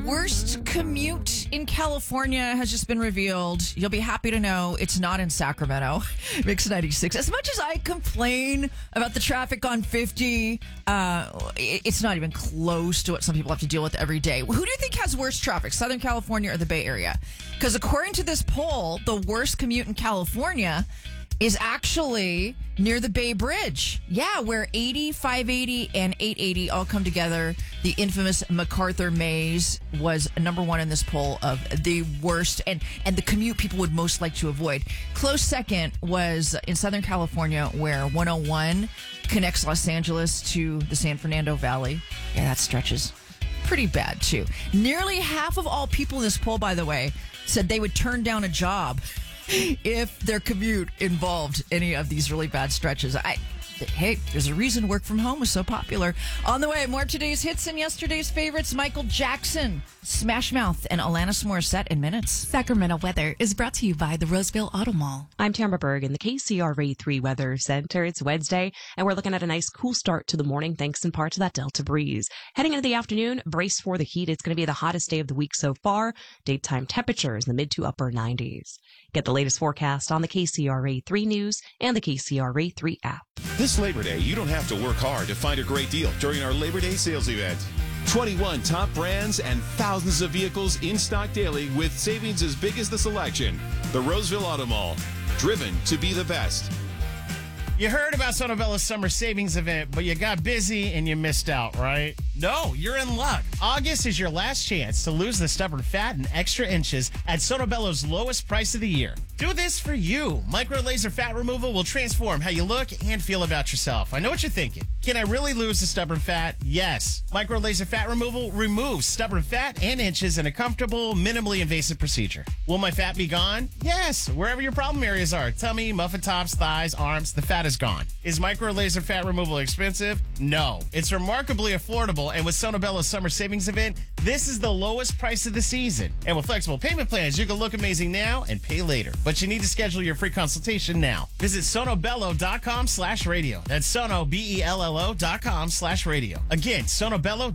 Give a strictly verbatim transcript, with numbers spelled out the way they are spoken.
worst commute in California has just been revealed. You'll be happy to know it's not in Sacramento. Mix ninety-six. As much as I complain about the traffic on fifty, uh, it's not even close to what some people have to deal with every day. Who do you think has worse traffic, Southern California or the Bay Area? Because according to this poll, the worst commute in California is actually near the Bay Bridge. Yeah, where eighty, five eighty, and eight eighty all come together. The infamous MacArthur Maze was number one in this poll of the worst and, and the commute people would most like to avoid. Close second was in Southern California, where one oh one connects Los Angeles to the San Fernando Valley. Yeah, that stretches pretty bad, too. Nearly half of all people in this poll, by the way, said they would turn down a job if their commute involved any of these really bad stretches. I, hey, there's a reason work from home is so popular. On the way, more today's hits and yesterday's favorites. Michael Jackson, Smash Mouth, and Alanis Morissette in minutes. Sacramento weather is brought to you by the Roseville Auto Mall. I'm Tamara Berg in the K C R A three Weather Center. It's Wednesday, and we're looking at a nice cool start to the morning thanks in part to that Delta breeze. Heading into the afternoon, brace for the heat. It's going to be the hottest day of the week so far. Daytime temperatures in the mid to upper nineties. Get the latest forecast on the K C R A three News and the K C R A three app. This Labor Day, you don't have to work hard to find a great deal during our Labor Day sales event. twenty-one top brands and thousands of vehicles in stock daily with savings as big as the selection. The Roseville Auto Mall, driven to be the best. You heard about Sonobello's summer savings event, but you got busy and you missed out, right? No, you're in luck. August is your last chance to lose the stubborn fat and extra inches at Sonobello's lowest price of the year. Do this for you. Micro laser fat removal will transform how you look and feel about yourself. I know what you're thinking. Can I really lose the stubborn fat? Yes. Micro laser fat removal removes stubborn fat and inches in a comfortable, minimally invasive procedure. Will my fat be gone? Yes. Wherever your problem areas are. Tummy, muffin tops, thighs, arms, the fat is gone. Is micro laser fat removal expensive? No. It's remarkably affordable, and with Sonobello's summer savings event, this is the lowest price of the season. And with flexible payment plans, you can look amazing now and pay later. But you need to schedule your free consultation now. Visit sonobello.com slash radio. That's sono, B E L L O dot com slash radio. Again, sonobello.